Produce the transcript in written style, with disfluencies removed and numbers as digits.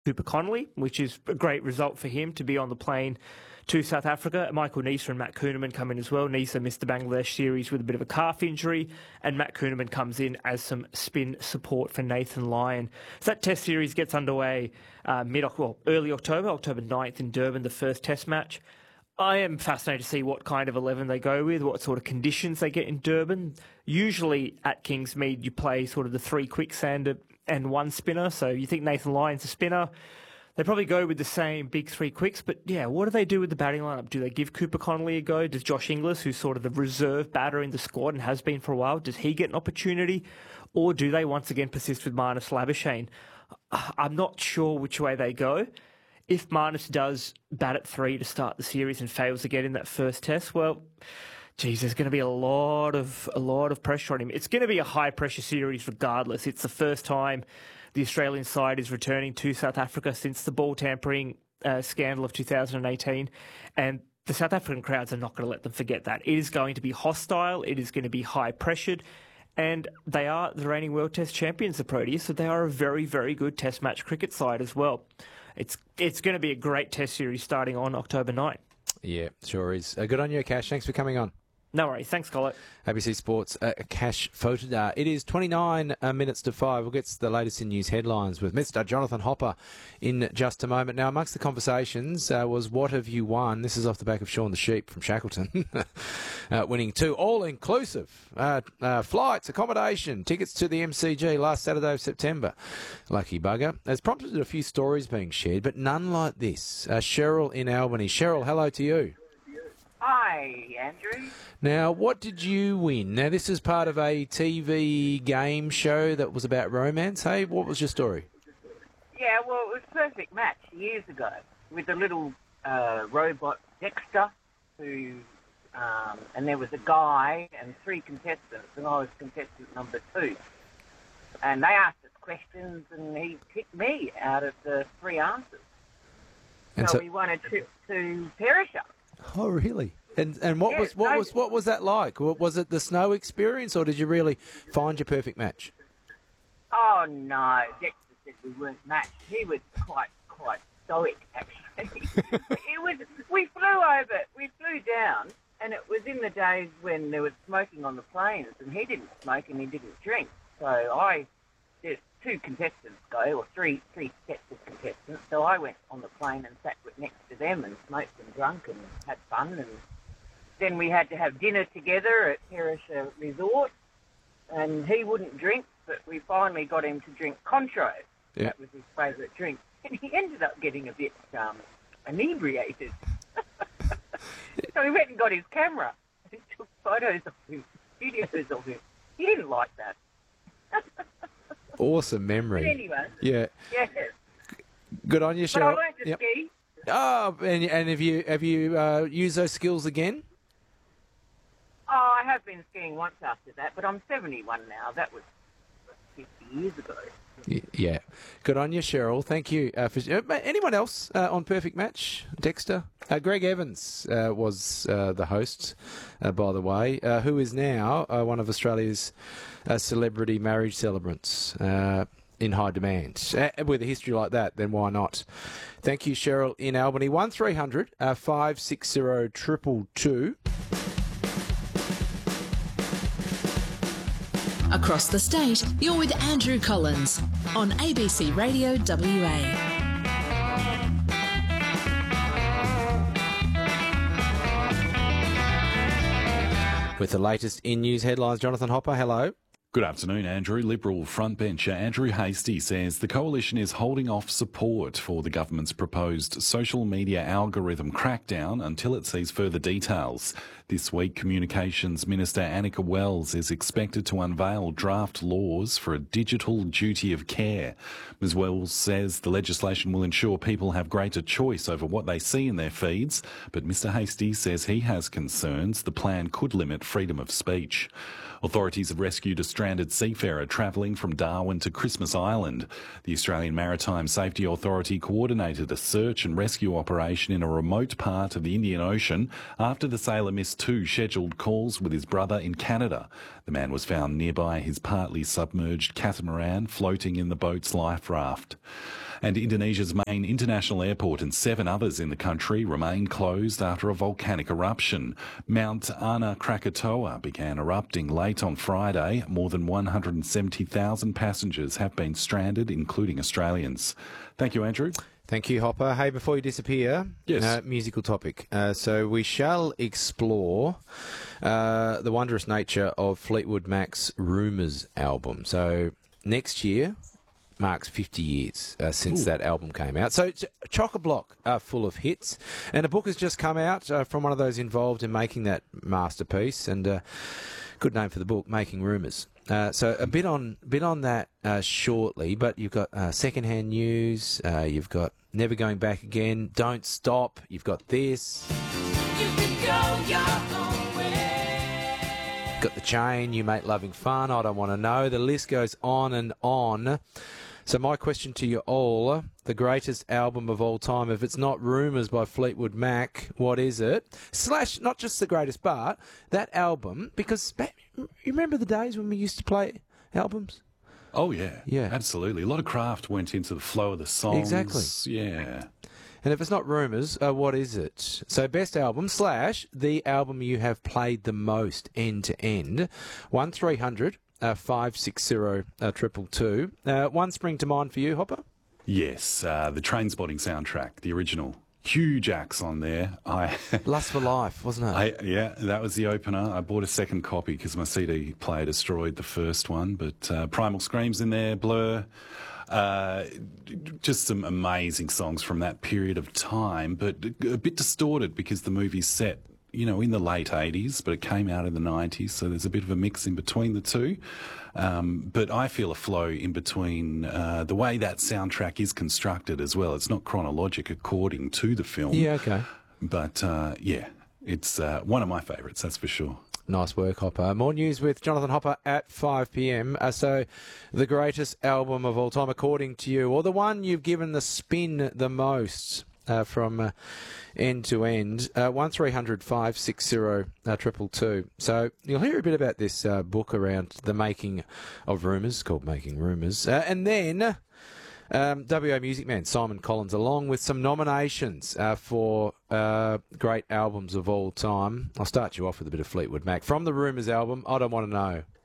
Cooper Connolly, which is a great result for him to be on the plane to South Africa. Michael Neser and Matt Kuhneman come in as well. Neser missed the Bangladesh series with a bit of a calf injury, and Matt Kuhneman comes in as some spin support for Nathan Lyon. So that test series gets underway early October, October 9th in Durban, the first test match. I am fascinated to see what kind of 11 they go with, what sort of conditions they get in Durban. Usually at Kingsmead, you play sort of the 3 quicksander and 1 spinner. So you think Nathan Lyon's a spinner. They probably go with the same big 3 quicks. But, yeah, what do they do with the batting lineup? Do they give Cooper Connolly a go? Does Josh Inglis, who's sort of the reserve batter in the squad and has been for a while, does he get an opportunity? Or do they once again persist with Marnus Labuschagne? I'm not sure which way they go. If Marnus does bat at 3 to start the series and fails again in that first test, well, geez, there's going to be a lot of pressure on him. It's going to be a high-pressure series regardless. It's the first time the Australian side is returning to South Africa since the ball tampering scandal of 2018, and the South African crowds are not going to let them forget that. It is going to be hostile. It is going to be high-pressured. And they are the reigning World Test champions, the Proteas, so they are a very, very good Test match cricket side as well. It's going to be a great Test series starting on October 9. Yeah, sure is. Good on you, Cash. Thanks for coming on. No worries. Thanks, Collo. ABC Sports, Cash Photodar. It is 29 minutes to 5. We'll get to the latest in news headlines with Mr. Jonathan Hopper in just a moment. Now, amongst the conversations was what have you won? This is off the back of Sean the Sheep from Shackleton, winning 2 all-inclusive flights, accommodation, tickets to the MCG last Saturday of September. Lucky bugger. Has prompted a few stories being shared, but none like this. Cheryl in Albany. Cheryl, hello to you. Hi, Andrew. Now, what did you win? Now, this is part of a TV game show that was about romance. Hey, what was your story? Yeah, well, it was Perfect Match years ago with the little robot Dexter who, and there was a guy and 3 contestants, and I was contestant number 2. And they asked us questions, and he picked me out of the 3 answers. And so we won a trip to Perisher. Oh, really? And what was that like? Was it the snow experience, or did you really find your perfect match? Oh no, Dexter said we weren't matched. He was quite stoic actually. We flew down, and it was in the days when there was smoking on the planes, and he didn't smoke and he didn't drink. So there's 2 contestants go, or three sets of contestants. So I went on the plane and sat next to them and smoked and drunk and had fun. And then we had to have dinner together at Perisher Resort. And he wouldn't drink, but we finally got him to drink Contro. Yeah. That was his favourite drink. And he ended up getting a bit inebriated. So he went and got his camera and took photos of him, videos of him. He didn't like that. Awesome memory. But anyway. Yeah. Yeah. Good on you, Cheryl. But I learned to ski. Oh, and have you used those skills again? Oh, I have been skiing once after that, but I'm 71 now. That was 50 years ago. Yeah. Good on you, Cheryl. Thank you. Anyone else on Perfect Match? Dexter? Greg Evans was the host, by the way, who is now one of Australia's celebrity marriage celebrants in high demand. With a history like that, then why not? Thank you, Cheryl in Albany. 1300 560 222. Across the state, you're with Andrew Collins on ABC Radio WA. With the latest in news headlines, Jonathan Hopper, hello. Good afternoon, Andrew. Liberal frontbencher Andrew Hastie says the coalition is holding off support for the government's proposed social media algorithm crackdown until it sees further details. This week, Communications Minister Annika Wells is expected to unveil draft laws for a digital duty of care. Ms Wells says the legislation will ensure people have greater choice over what they see in their feeds, but Mr Hastie says he has concerns the plan could limit freedom of speech. Authorities have rescued a stranded seafarer travelling from Darwin to Christmas Island. The Australian Maritime Safety Authority coordinated a search and rescue operation in a remote part of the Indian Ocean after the sailor missed 2 scheduled calls with his brother in Canada. The man was found nearby his partly submerged catamaran floating in the boat's life raft. And Indonesia's main international airport and 7 others in the country remain closed after a volcanic eruption. Mount Anak Krakatoa began erupting late on Friday. More than 170,000 passengers have been stranded, including Australians. Thank you, Andrew. Thank you, Hopper. Hey, before you disappear, Yes. Musical topic. So we shall explore the wondrous nature of Fleetwood Mac's Rumours album. So next year marks 50 years since that album came out. So it's chock-a-block full of hits. And a book has just come out from one of those involved in making that masterpiece. And good name for the book, Making Rumours. So a bit on that shortly, but you've got secondhand news, you've got Never Going Back Again, Don't Stop, you've got this. You can go your own way. Got The Chain, You Make Loving Fun, I Don't Want to Know. The list goes on and on. So my question to you all, the greatest album of all time, if it's not Rumours by Fleetwood Mac, what is it? / not just the greatest, but that album, because you remember the days when we used to play albums? Oh, yeah. Yeah. Absolutely. A lot of craft went into the flow of the songs. Exactly. Yeah. And if it's not Rumours, what is it? So best album / the album you have played the most end to end, 1300 560 222. One spring to mind for you, Hopper? Yes, the Trainspotting soundtrack, the original. Huge acts on there. Lust for Life, wasn't it? Yeah, that was the opener. I bought a second copy because my CD player destroyed the first one. But Primal Scream's in there, Blur. Just some amazing songs from that period of time, but a bit distorted because the movie's set, in the late 80s, but it came out in the 90s, so there's a bit of a mix in between the two. But I feel a flow in between the way that soundtrack is constructed as well. It's not chronologic according to the film. Yeah, okay. But, it's one of my favourites, that's for sure. Nice work, Hopper. More news with Jonathan Hopper at 5 p.m. So the greatest album of all time, according to you, or the one you've given the spin the most from end to end, 1300 560 222. So you'll hear a bit about this book around the making of Rumours, called Making Rumours. And then WA Music Man Simon Collins, along with some nominations for great albums of all time. I'll start you off with a bit of Fleetwood Mac. From the Rumours album, I Don't Want to Know.